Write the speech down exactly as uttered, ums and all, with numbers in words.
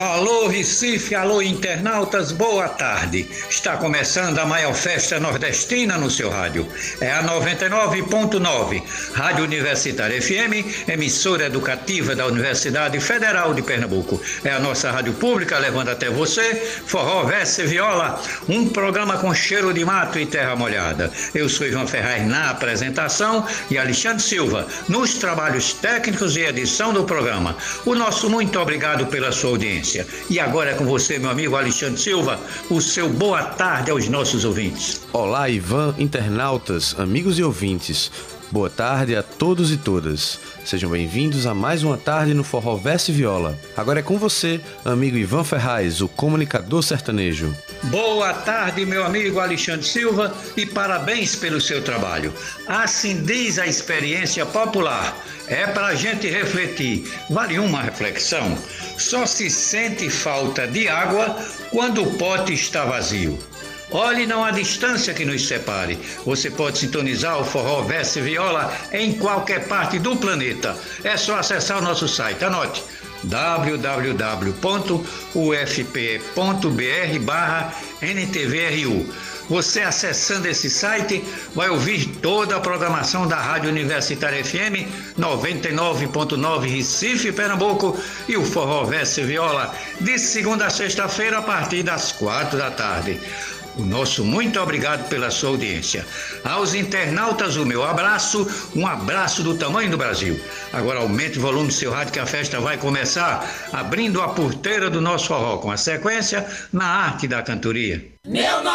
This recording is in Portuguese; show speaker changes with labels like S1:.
S1: Alô Recife, alô internautas, boa tarde. Está começando a maior festa nordestina no seu rádio. É a noventa e nove ponto nove, Rádio Universitária F M, emissora educativa da Universidade Federal de Pernambuco. É a nossa rádio pública levando até você Forró, Verso e Viola, um programa com cheiro de mato e terra molhada. Eu sou Ivan Ferraz na apresentação e Alexandre Silva nos trabalhos técnicos e edição do programa. O nosso muito obrigado pela sua audiência. E agora é com você, meu amigo Alexandre Silva, o seu boa tarde aos nossos ouvintes.
S2: Olá, Ivan, internautas, amigos e ouvintes. Boa tarde a todos e todas. Sejam bem-vindos a mais uma tarde no Forró, Verso e Viola. Agora é com você, amigo Ivan Ferraz, o comunicador sertanejo.
S1: Boa tarde, meu amigo Alexandre Silva, e parabéns pelo seu trabalho. Assim diz a experiência popular. É para a gente refletir. Vale uma reflexão. Só se sente falta de água quando o pote está vazio. Olhe, não há distância que nos separe. Você pode sintonizar o Forró, Verso e Viola em qualquer parte do planeta. É só acessar o nosso site. Anote: w w w ponto u f p e ponto b r barra n t v r u. Você acessando esse site vai ouvir toda a programação da Rádio Universitária F M noventa e nove ponto nove Recife, Pernambuco, e o Forró, Verso e Viola de segunda a sexta-feira a partir das quatro da tarde. O nosso muito obrigado pela sua audiência. Aos internautas, o meu abraço, um abraço do tamanho do Brasil. Agora aumente o volume do seu rádio que a festa vai começar, abrindo a porteira do nosso forró com a sequência na arte da cantoria. Meu